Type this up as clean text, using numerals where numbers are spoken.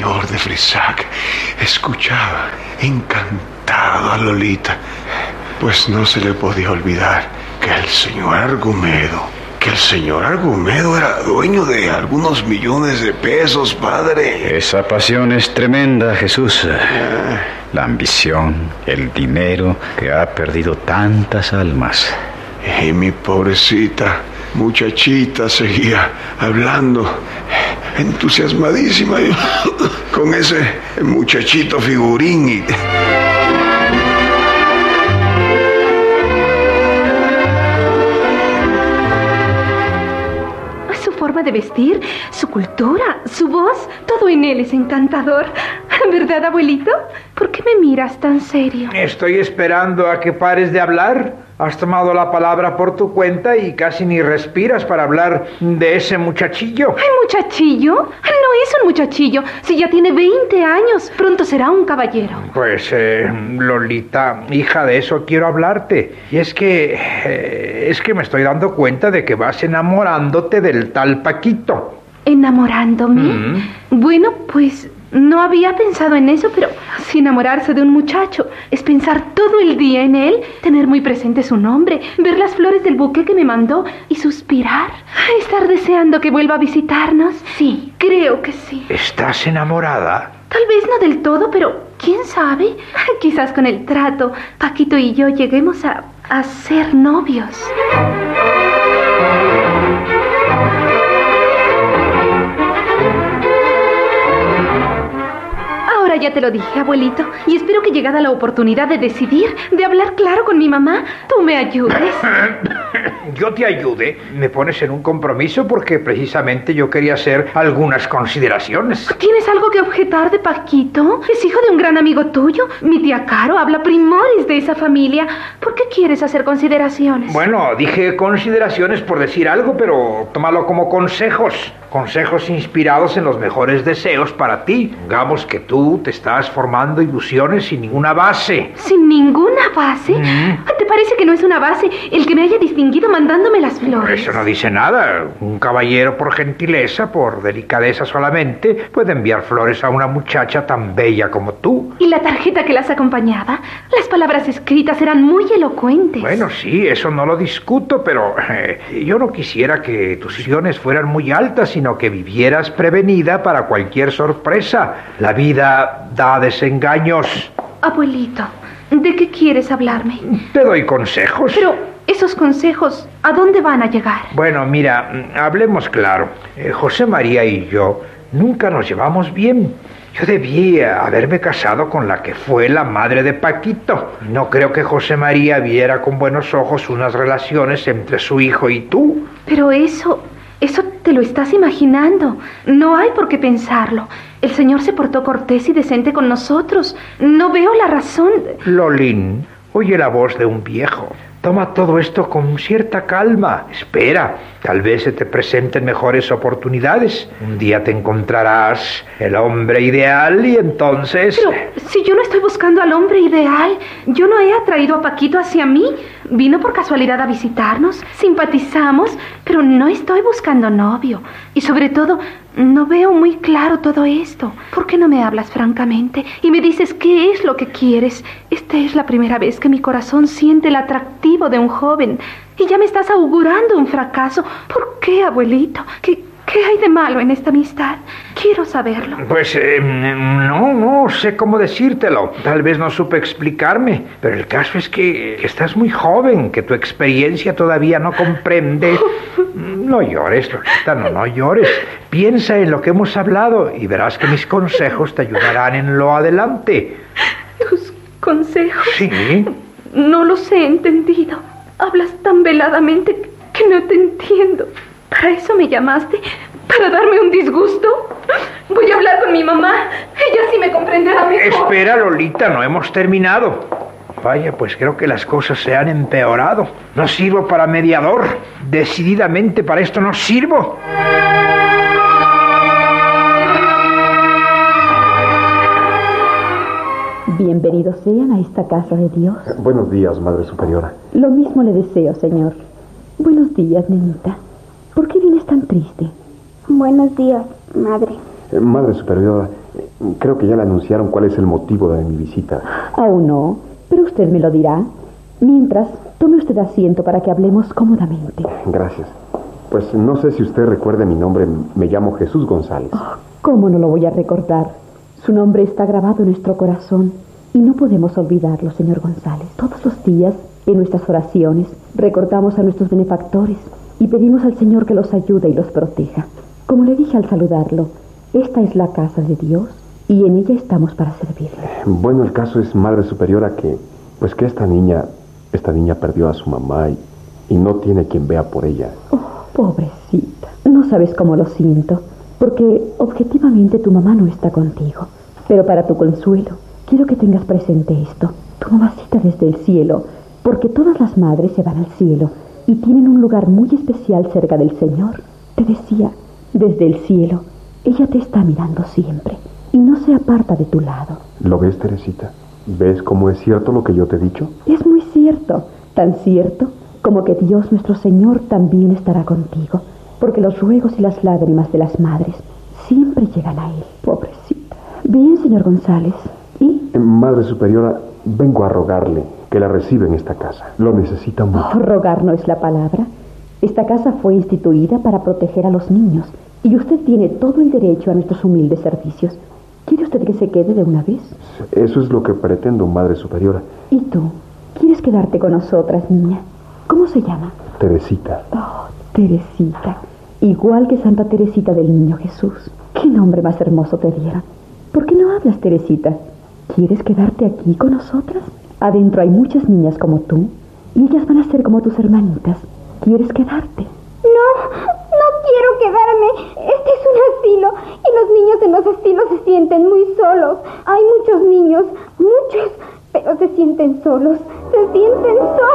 señor de Frisac escuchaba encantado a Lolita, pues no se le podía olvidar que el señor Argumedo era dueño de algunos millones de pesos, padre. Esa pasión es tremenda, Jesús. La ambición, el dinero que ha perdido tantas almas. Y mi pobrecita muchachita seguía hablando entusiasmadísima con ese muchachito figurín. Su forma de vestir, su cultura, su voz, todo en él es encantador. ¿Verdad, abuelito? ¿Por qué me miras tan serio? Estoy esperando a que pares de hablar. Has tomado la palabra por tu cuenta y casi ni respiras para hablar de ese muchachillo. ¿Ay, muchachillo? No es un muchachillo. Si ya tiene 20 años, pronto será un caballero. Pues, Lolita, hija, de eso quiero hablarte. Y es que me estoy dando cuenta de que vas enamorándote del tal Paquito. ¿Enamorándome? Bueno, pues no había pensado en eso, pero si enamorarse de un muchacho es pensar todo el día en él, tener muy presente su nombre, ver las flores del buqué que me mandó y suspirar. Estar deseando que vuelva a visitarnos. Sí, creo que sí. ¿Estás enamorada? Tal vez no del todo, pero ¿quién sabe? Quizás con el trato, Paquito y yo lleguemos a ser novios. Ahora ya te lo dije, abuelito, y espero que llegada la oportunidad de decidir, de hablar claro con mi mamá, tú me ayudes. Yo te ayude. Me pones en un compromiso porque precisamente yo quería hacer algunas consideraciones. ¿Tienes algo que objetar de Paquito? Es hijo de un gran amigo tuyo. Mi tía Caro habla primores de esa familia. ¿Por qué quieres hacer consideraciones? Bueno, dije consideraciones por decir algo, pero tómalo como consejos. Consejos inspirados en los mejores deseos para ti. Digamos que tú te estás formando ilusiones sin ninguna base. ¿Sin ninguna base? ¿Te parece que no es una base el que me haya distinguido mandándome las flores? Eso no dice nada. Un caballero por gentileza, por delicadeza solamente, puede enviar flores a una muchacha tan bella como tú. ¿Y la tarjeta que las acompañaba? Las palabras escritas eran muy elocuentes. Bueno, sí, eso no lo discuto, pero yo no quisiera que tus ilusiones fueran muy altas, sino que vivieras prevenida para cualquier sorpresa. La vida da desengaños. Abuelito, ¿de qué quieres hablarme? Te doy consejos. Pero esos consejos, ¿a dónde van a llegar? Bueno, mira, hablemos claro. José María y yo nunca nos llevamos bien. Yo debía haberme casado con la que fue la madre de Paquito. No creo que José María viera con buenos ojos unas relaciones entre su hijo y tú. Pero eso te lo estás imaginando. No hay por qué pensarlo. El señor se portó cortés y decente con nosotros. No veo la razón. Lolín, oye la voz de un viejo. Toma todo esto con cierta calma. Espera, tal vez se te presenten mejores oportunidades. Un día te encontrarás el hombre ideal y entonces... Pero si yo no estoy buscando al hombre ideal, yo no he atraído a Paquito hacia mí. Vino por casualidad a visitarnos, simpatizamos, pero no estoy buscando novio. Y sobre todo, no veo muy claro todo esto. ¿Por qué no me hablas francamente y me dices qué es lo que quieres? Esta es la primera vez que mi corazón siente el atractivo de un joven y ya me estás augurando un fracaso. ¿Por qué, abuelito? ¿Qué hay de malo en esta amistad? Quiero saberlo. Pues no sé cómo decírtelo. Tal vez no supe explicarme, pero el caso es que estás muy joven, que tu experiencia todavía no comprende. No llores, Lolita, no llores. Piensa en lo que hemos hablado y verás que mis consejos te ayudarán en lo adelante. ¿Tus consejos? Sí. No los he entendido. Hablas tan veladamente que no te entiendo. ¿Para eso me llamaste? ¿Para darme un disgusto? Voy a hablar con mi mamá. Ella sí me comprenderá mejor. Espera, Lolita, no hemos terminado. Vaya, pues creo que las cosas se han empeorado. No sirvo para mediador. Decididamente para esto no sirvo. Bienvenidos sean a esta casa de Dios. Buenos días, Madre Superiora. Lo mismo le deseo, señor. Buenos días, nenita. ¿Por qué vienes tan triste? Buenos días, madre. Madre Superiora, Creo que ya le anunciaron cuál es el motivo de mi visita. Aún no, pero usted me lo dirá. Mientras, tome usted asiento para que hablemos cómodamente. Gracias. Pues no sé si usted recuerde mi nombre. Me llamo Jesús González. Oh, ¿cómo no lo voy a recordar? Su nombre está grabado en nuestro corazón y no podemos olvidarlo, señor González. Todos los días, en nuestras oraciones, recordamos a nuestros benefactores y pedimos al Señor que los ayude y los proteja. Como le dije al saludarlo, esta es la casa de Dios y en ella estamos para servirle. Bueno, el caso es, Madre Superiora, que esta niña perdió a su mamá y no tiene quien vea por ella. Oh, pobrecita. No sabes cómo lo siento, porque objetivamente tu mamá no está contigo. Pero para tu consuelo, quiero que tengas presente esto. Tu mamacita desde el cielo, porque todas las madres se van al cielo y tienen un lugar muy especial cerca del Señor. Te decía, desde el cielo, ella te está mirando siempre y no se aparta de tu lado. ¿Lo ves, Teresita? ¿Ves cómo es cierto lo que yo te he dicho? Es muy cierto, tan cierto como que Dios nuestro Señor también estará contigo, porque los ruegos y las lágrimas de las madres siempre llegan a Él. Pobrecita. Bien, señor González. ¿Y? Madre Superiora, vengo a rogarle que la reciba en esta casa. Lo necesita mucho. Oh, rogar no es la palabra. Esta casa fue instituida para proteger a los niños y usted tiene todo el derecho a nuestros humildes servicios. ¿Quiere usted que se quede de una vez? Eso es lo que pretendo, Madre Superiora. ¿Y tú? ¿Quieres quedarte con nosotras, niña? ¿Cómo se llama? Teresita. Oh, Teresita. Igual que Santa Teresita del Niño Jesús. ¿Qué nombre más hermoso te dieron? ¿Por qué no hablas, Teresita? ¿Quieres quedarte aquí con nosotras? Adentro hay muchas niñas como tú y ellas van a ser como tus hermanitas. ¿Quieres quedarte? No quiero quedarme. Este es un asilo y los niños en los asilos se sienten muy solos. Hay muchos niños, muchos, pero se sienten solos. Se sienten solos.